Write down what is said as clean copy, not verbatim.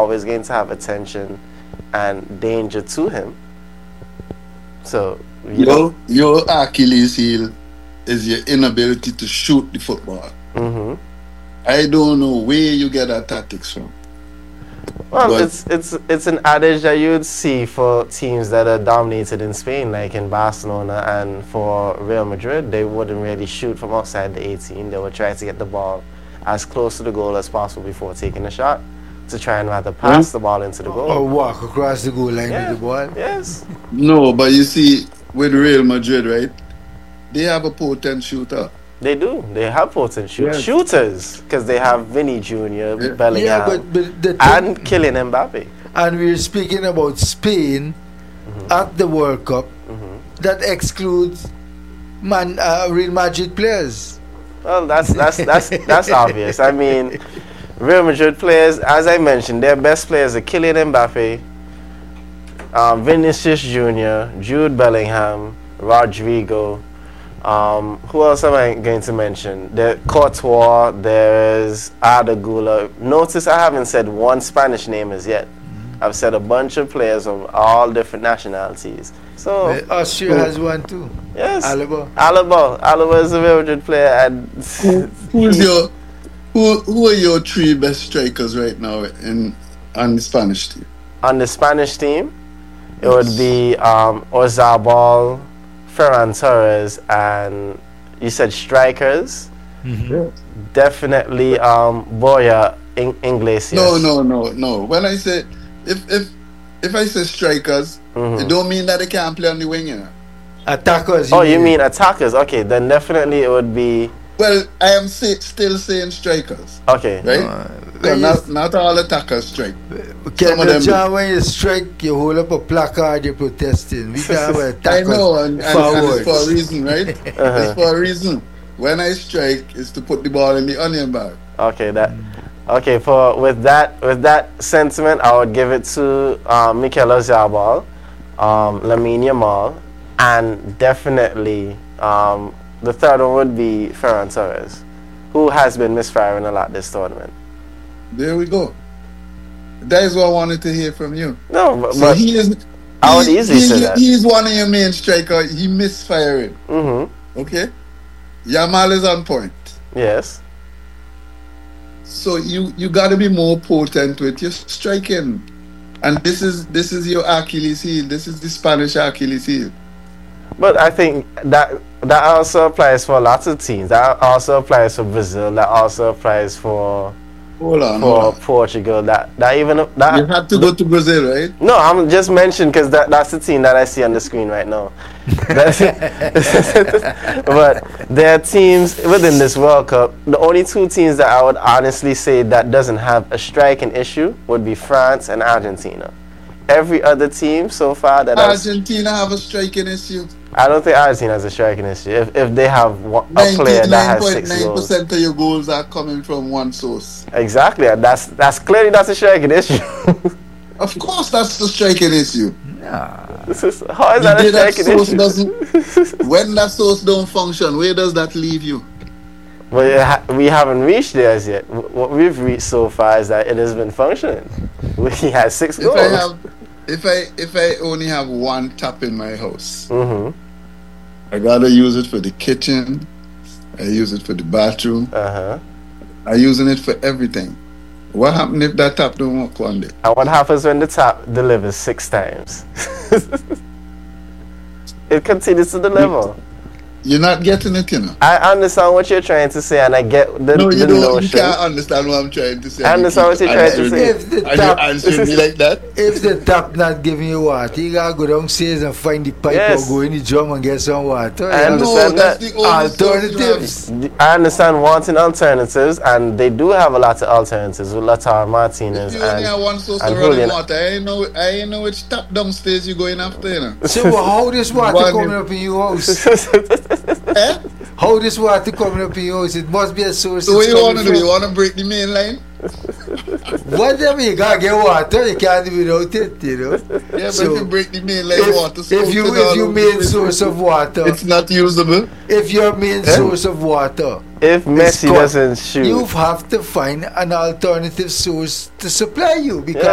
always going to have attention and danger to him. So, your Achilles heel is your inability to shoot the football. Mm-hmm. I don't know where you get that tactics from. Well, it's an adage that you would see for teams that are dominated in Spain, like in Barcelona, and for Real Madrid, they wouldn't really shoot from outside the 18. They would try to get the ball as close to the goal as possible before taking a shot, to try and rather pass the ball into the goal. Or walk across the goal line with the ball. Yes. No, but you see, with Real Madrid, right? They have a potent shooter. They do. They have potent shooters, because they have Vinny Jr., Bellingham, but and Kylian Mbappe. And we're speaking about Spain at the World Cup. That excludes Real Madrid players. Well, that's obvious. I mean, Real Madrid players, as I mentioned, their best players are Kylian Mbappe, Vinicius Jr., Jude Bellingham, Rodrigo. Who else am I going to mention? There Courtois, there's Arda Güler. Notice I haven't said one Spanish name as yet. I've said a bunch of players of all different nationalities. So Austria has one too. Yes. Alaba is a Real Madrid player. And who are your three best strikers right now on the Spanish team? On the Spanish team, it would be Orzabal, Ferran Torres, and you said strikers. Definitely Borja Iglesias. No. When I say if I say strikers, it don't mean that they can't play on the wing, you know. Attackers. You mean attackers? Okay, then definitely it would be. Well, I am still saying strikers. Okay. Right? Not all attackers strike. When you strike, you hold up a placard, you're protesting. We can have attackers. I know, and it's for a reason, right? It's for a reason. When I strike, it's to put the ball in the onion bag. Okay, with that sentiment, I would give it to Mikel Oyarzabal, Lamine Yamal, and definitely the third one would be Ferran Torres, who has been misfiring a lot this tournament. There we go. That is what I wanted to hear from you. No, but I would easily say that. He's one of your main strikers. He misfiring. Okay? Yamal is on point. Yes. So you got to be more potent with your striking. And this is your Achilles heel. This is the Spanish Achilles heel. But I think that also applies for lots of teams. That also applies for Brazil. That also applies for Portugal. That you have to go to Brazil, right? No, I'm just mentioning because that's the team that I see on the screen right now. But there are teams within this World Cup. The only two teams that I would honestly say that doesn't have a striking issue would be France and Argentina. Every other team so far that Argentina have a striking issue. I don't think Argentina has a striking issue. If they have a player that has 6 goals. 99.9% of your goals are coming from one source. Exactly. That's clearly a striking issue. Of course, that's the striking issue. Nah. How is that a striking issue? When that source don't function, where does that leave you? Well, we haven't reached there as yet. What we've reached so far is that it has been functioning. He has 6 goals. If I only have one tap in my house, I gotta use it for the kitchen. I use it for the bathroom. I'm using it for everything. What happens if that tap don't work one day? And what happens when the tap delivers 6 times? It continues to deliver. You're not getting it, you know. I understand what you're trying to say, and I get the you notion. You can't understand what I'm trying to say. I understand what you're trying to say. If the tap answering me like that, if the tap not giving you water, you gotta go downstairs and find the pipe or go in the drum and get some water. I understand that's the only alternatives. I understand wanting alternatives, and they do have a lot of alternatives with Lautaro Martinez if you only have one source of running water, I ain't know which tap downstairs you going after, you know. So how this water coming up in your house? How this water coming up in your house? It must be a source. So what you want to do? You want to break the main line? Whatever, you gotta get water. You can't do without it, you know. Yeah, but if you break the main line, water. If your main source of water, it's not usable. If your main source of water, if Messi doesn't shoot, you have to find an alternative source to supply you because.